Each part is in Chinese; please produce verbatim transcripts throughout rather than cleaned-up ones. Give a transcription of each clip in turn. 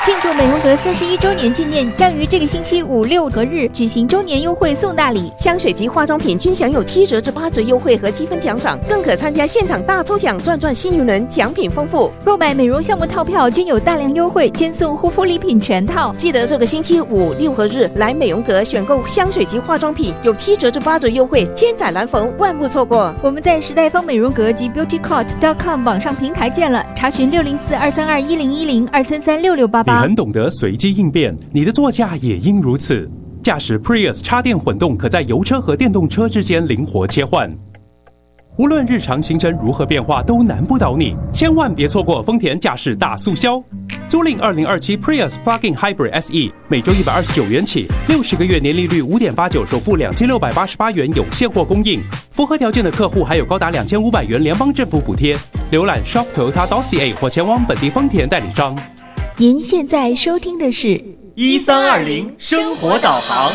庆祝美容阁三十一周年纪念，将于这个星期五六何日举行周年优惠送大礼， 香水及化妆品均享有七折至八折优惠和积分奖赏，更可参加现场大抽奖，赚赚幸运轮，奖品丰富。 购买美容项目套票均有大量优惠，兼送护肤礼品全套。 记得这个星期五六何日来美容阁选购香水及化妆品，有七折至八折优惠，千载难逢，万不错过。 我们在时代芳美容阁及 beauty cot dot com 网上平台见了，查询六零四二三二一零一零二三三六六八八。 你很懂得随机应变，你的座驾也应如此。驾驶 Prius 插电混动，可在油车和电动车之间灵活切换。无论日常行程如何变化，都难不倒你。千万别错过丰田驾驶大促销，租赁二零二七 Prius Plug-in Hybrid S E， 每周一百二十九元起，六十个月年利率五点八九，首付两千六百八十八元，有现货供应。符合条件的客户还有高达两千五百元联邦政府补贴。浏览 shop toyota dot c a 或前往本地丰田代理商。 您现在收听的是一三二零生活导航。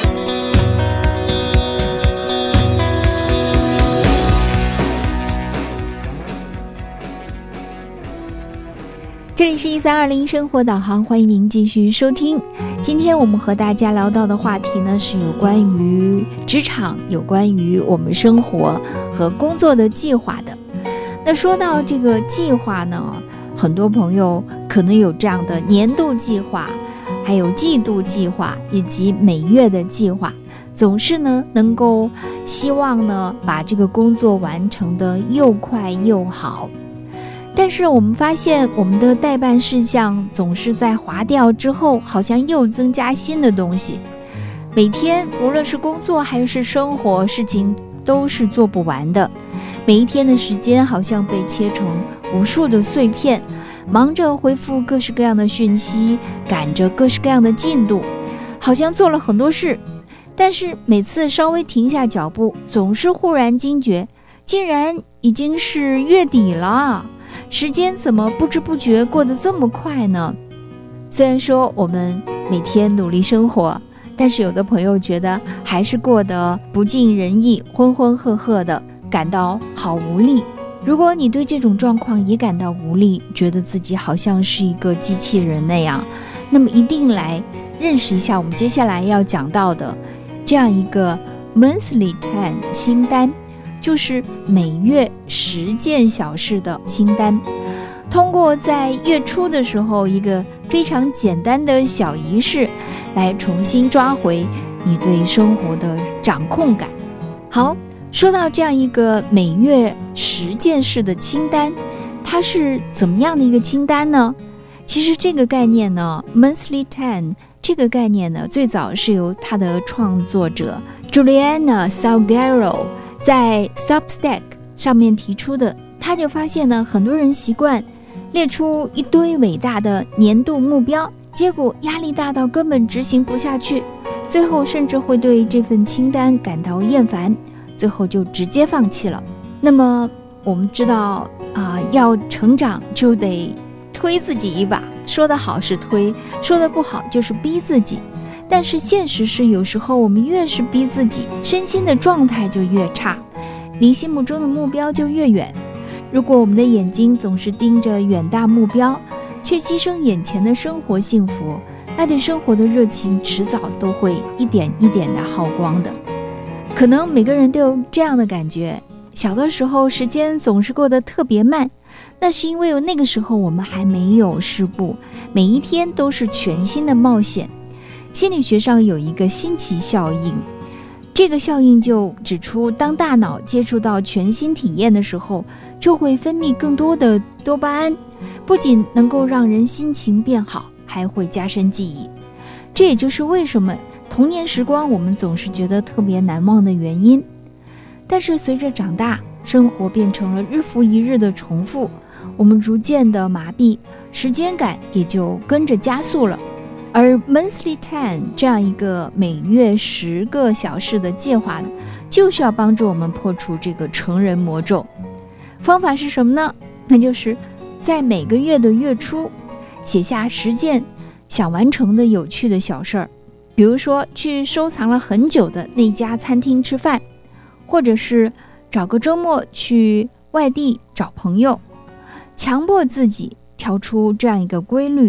这里是一三二零生活导航，欢迎您继续收听。今天我们和大家聊到的话题呢，是有关于职场，有关于我们生活和工作的计划的。那说到这个计划呢，很多朋友可能有这样的年度计划，还有季度计划以及每月的计划，总是呢能够希望呢把这个工作完成的又快又好。但是我们发现我们的待办事项总是在划掉之后，好像又增加新的东西。每天无论是工作还是生活，事情都是做不完的。每一天的时间好像被切成无数的碎片，忙着回复各式各样的讯息，赶着各式各样的进度，好像做了很多事。但是每次稍微停下脚步，总是忽然惊觉，竟然已经是月底了，时间怎么不知不觉过得这么快呢？虽然说我们每天努力生活，但是有的朋友觉得还是过得不尽人意，浑浑噩噩的，感到好无力。如果你对这种状况也感到无力，觉得自己好像是一个机器人那样，那么一定来认识一下我们接下来要讲到的这样一个 monthly ten 清单，就是每月十件小事的清单。通过在月初的时候一个非常简单的小仪式，来重新抓回你对生活的掌控感。好，说到这样一个每月十件事的清单，它是怎么样的一个清单呢？其实这个概念呢 monthly ten 这个概念呢，最早是由它的创作者 Juliana Salguero 在 Substack 上面提出的。他就发现呢，很多人习惯列出一堆伟大的年度目标，结果压力大到根本执行不下去，最后甚至会对这份清单感到厌烦，最后就直接放弃了。那么我们知道啊、呃，要成长就得推自己一把，说得好是推，说得不好就是逼自己。但是现实是，有时候我们越是逼自己，身心的状态就越差，离心目中的目标就越远。如果我们的眼睛总是盯着远大目标，却牺牲眼前的生活幸福，那对生活的热情迟早都会一点一点的耗光的。可能每个人都有这样的感觉，小的时候时间总是过得特别慢，那是因为那个时候我们还没有世故，每一天都是全新的冒险。心理学上有一个新奇效应，这个效应就指出，当大脑接触到全新体验的时候，就会分泌更多的多巴胺，不仅能够让人心情变好，还会加深记忆。这也就是为什么童年时光我们总是觉得特别难忘的原因。但是随着长大，生活变成了日复一日的重复，我们逐渐的麻痹，时间感也就跟着加速了。而 monthly ten 这样一个每月十个小事的计划呢，就是要帮助我们破除这个成人魔咒。方法是什么呢？那就是在每个月的月初写下十件想完成的有趣的小事儿，比如说去收藏了很久的那家餐厅吃饭，或者是找个周末去外地找朋友，强迫自己跳出这样一个规律，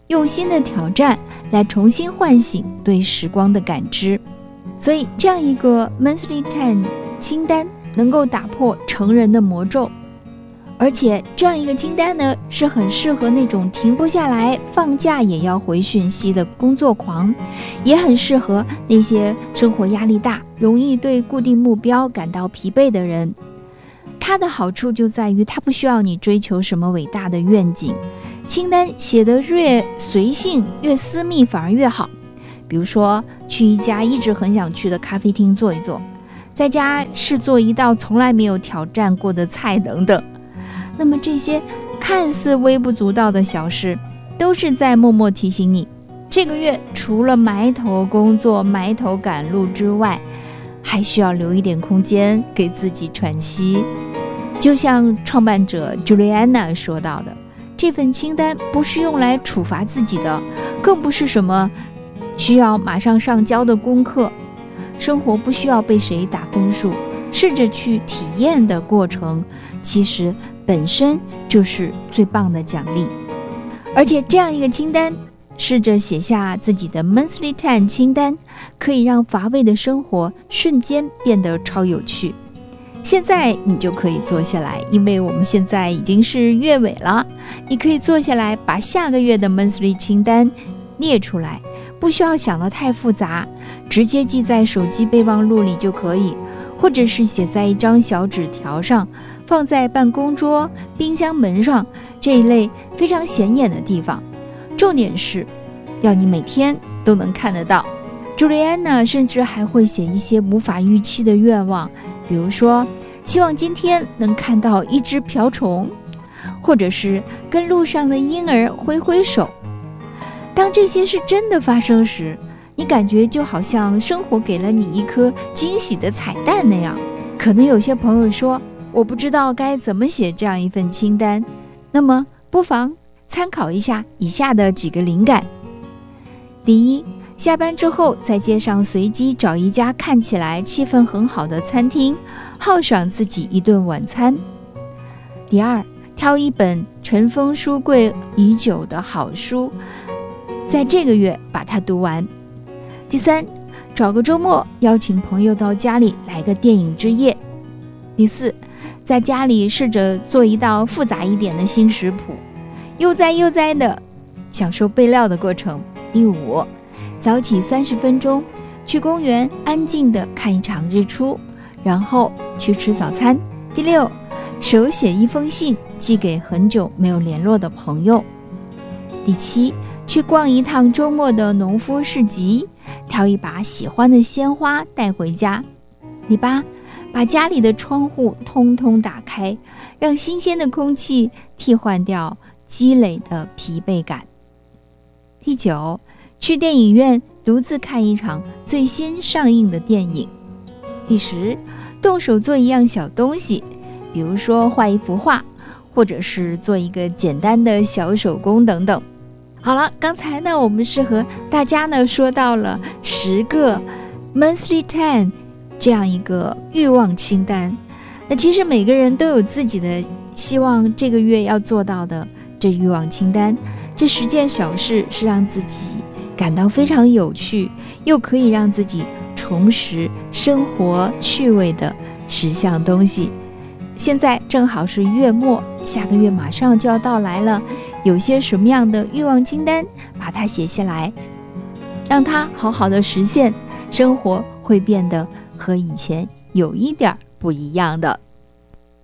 用新的挑战来重新唤醒对时光的感知。所以这样一个 monthly ten 清单能够打破成人的魔咒，而且这样一个清单呢，是很适合那种停不下来放假也要回讯息的工作狂，也很适合那些生活压力大容易对固定目标感到疲惫的人。它的好处就在于它不需要你追求什么伟大的愿景，清单写得越随性越私密反而越好。比如说去一家一直很想去的咖啡厅坐一坐，在家试做一道从来没有挑战过的菜等等。那么这些看似微不足道的小事，都是在默默提醒你，这个月除了埋头工作埋头赶路之外，还需要留一点空间给自己喘息。就像创办者 Juliana 说到的，这份清单不是用来处罚自己的，更不是什么需要马上上交的功课。生活不需要被谁打分数，试着去体验的过程，其实本身就是最棒的奖励。而且这样一个清单，试着写下自己的 monthly ten 清单，可以让乏味的生活瞬间变得超有趣。现在你就可以坐下来，因为我们现在已经是月尾了，你可以坐下来把下个月的 monthly 清单列出来，不需要想得太复杂，直接记在手机备忘录里就可以，或者是写在一张小纸条上，放在办公桌、冰箱门上这一类非常显眼的地方。重点是要你每天都能看得到。朱莉安娜甚至还会写一些无法预期的愿望，比如说希望今天能看到一只瓢虫，或者是跟路上的婴儿挥挥手。当这些是真的发生时，你感觉就好像生活给了你一颗惊喜的彩蛋那样。可能有些朋友说，我不知道该怎么写这样一份清单，那么不妨参考一下以下的几个灵感。第一，下班之后在街上随机找一家看起来气氛很好的餐厅，犒赏自己一顿晚餐。第二，挑一本尘封书柜已久的好书，在这个月把它读完。第三，找个周末邀请朋友到家里来个电影之夜。第四，在家里试着做一道复杂一点的新食谱，悠哉悠哉的享受备料的过程。第五，早起三十分钟去公园安静的看一场日出，然后去吃早餐。第六，手写一封信寄给很久没有联络的朋友。第七，去逛一趟周末的农夫市集，挑一把喜欢的鲜花带回家。第八，把家里的窗户通通打开，让新鲜的空气替换掉积累的疲惫感。第九，去电影院独自看一场最新上映的电影。第十，动手做一样小东西，比如说画一幅画，或者是做一个简单的小手工等等。好了，刚才呢，我们是和大家呢说到了十个 monthly ten 这样一个欲望清单。那其实每个人都有自己的希望这个月要做到的这欲望清单，这十件小事是让自己感到非常有趣，又可以让自己重拾生活趣味的十项东西。现在正好是月末，下个月马上就要到来了，有些什么样的欲望清单，把它写下来，让它好好的实现，生活会变得和以前有一点不一样的。